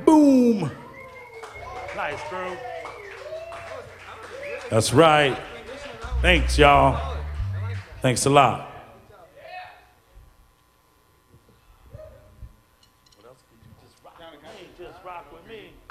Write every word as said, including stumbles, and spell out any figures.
Boom. Nice, crew. That's right. Thanks, y'all. Thanks a lot. What else could you just rock with me? Just rock with me.